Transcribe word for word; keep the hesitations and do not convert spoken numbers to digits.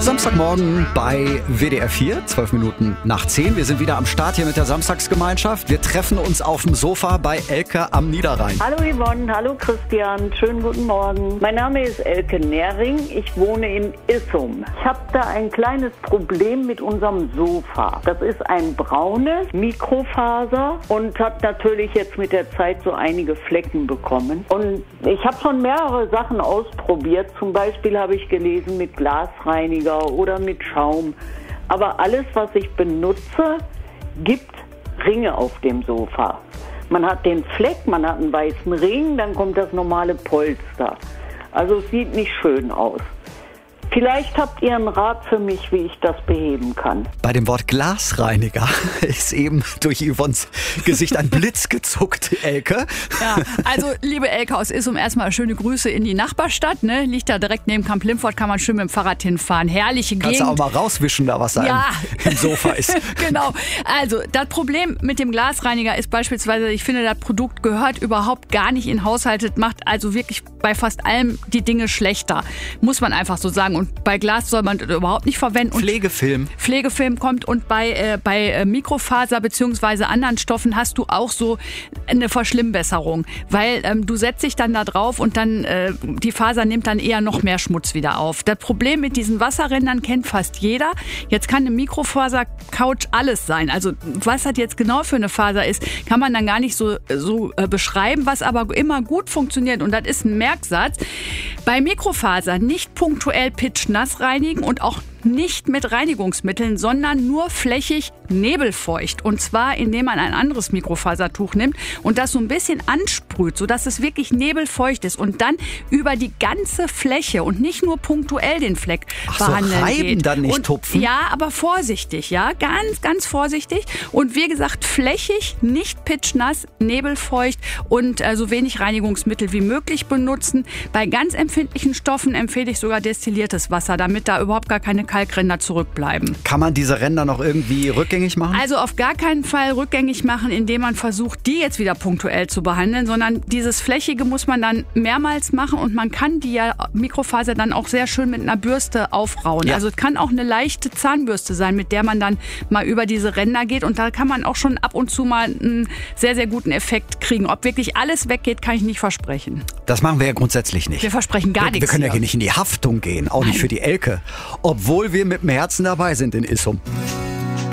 Samstagmorgen bei W D R vier, zwölf Minuten nach zehn. Wir sind wieder am Start hier mit der Samstagsgemeinschaft. Wir treffen uns auf dem Sofa bei Elke am Niederrhein. Hallo Yvonne, hallo Christian, schönen guten Morgen. Mein Name ist Elke Nehring, ich wohne in Issum. Ich habe da ein kleines Problem mit unserem Sofa. Das ist ein braunes Mikrofaser und hat natürlich jetzt mit der Zeit so einige Flecken bekommen. Und ich habe schon mehrere Sachen ausprobiert. Zum Beispiel habe ich gelesen mit Glasreiniger oder mit Schaum. Aber alles, was ich benutze, gibt Ringe auf dem Sofa. Man hat den Fleck, man hat einen weißen Ring, dann kommt das normale Polster. Also es sieht nicht schön aus. Vielleicht habt ihr einen Rat für mich, wie ich das beheben kann. Bei dem Wort Glasreiniger ist eben durch Yvonnes Gesicht ein Blitz gezuckt, Elke. Ja, also liebe Elke aus Issum, erstmal schöne Grüße in die Nachbarstadt. Ne? Liegt da direkt neben Camp Limfort, kann man schön mit dem Fahrrad hinfahren. Herrliche Gegend. Kannst du auch mal rauswischen, da was da ja. im, im Sofa ist. Genau. Also das Problem mit dem Glasreiniger ist beispielsweise, ich finde, das Produkt gehört überhaupt gar nicht in Haushalte. Macht also wirklich bei fast allem die Dinge schlechter. Muss man einfach so sagen. Und bei Glas soll man das überhaupt nicht verwenden. Und Pflegefilm. Pflegefilm kommt und bei, äh, bei äh, Mikrofaser bzw. anderen Stoffen hast du auch so eine Verschlimmbesserung. Weil ähm, du setzt dich dann da drauf und dann äh, die Faser nimmt dann eher noch mehr Schmutz wieder auf. Das Problem mit diesen Wasserrändern kennt fast jeder. Jetzt kann eine Mikrofaser-Couch alles sein. Also was das jetzt genau für eine Faser ist, kann man dann gar nicht so, so äh, beschreiben. Was aber immer gut funktioniert, und das ist ein Merksatz, bei Mikrofaser nicht punktuell pitch-nass reinigen und auch nicht mit Reinigungsmitteln, sondern nur flächig nebelfeucht. Und zwar, indem man ein anderes Mikrofasertuch nimmt und das so ein bisschen ansprüht, sodass es wirklich nebelfeucht ist. Und dann über die ganze Fläche und nicht nur punktuell den Fleck Ach so, behandeln reiben geht. dann nicht und, tupfen? Ja, aber vorsichtig, ja, ganz, ganz vorsichtig. Und wie gesagt, flächig, nicht pitch-nass, nebelfeucht und äh, so wenig Reinigungsmittel wie möglich benutzen. Bei ganz empfindlichen Stoffen empfehle ich sogar destilliertes Wasser, damit da überhaupt gar keine Kalkränder zurückbleiben. Kann man diese Ränder noch irgendwie rückgängig machen? Also auf gar keinen Fall rückgängig machen, indem man versucht, die jetzt wieder punktuell zu behandeln, sondern dieses Flächige muss man dann mehrmals machen und man kann die ja Mikrofaser dann auch sehr schön mit einer Bürste aufrauen. Ja. Also es kann auch eine leichte Zahnbürste sein, mit der man dann mal über diese Ränder geht und da kann man auch schon ab und zu mal einen sehr, sehr guten Effekt kriegen. Ob wirklich alles weggeht, kann ich nicht versprechen. Das machen wir ja grundsätzlich nicht. Wir versprechen gar wir, nichts. Wir können ja hier hier nicht in die Haftung gehen, auch Nein. nicht für die Elke. Obwohl wir mit dem Herzen dabei sind in Issum.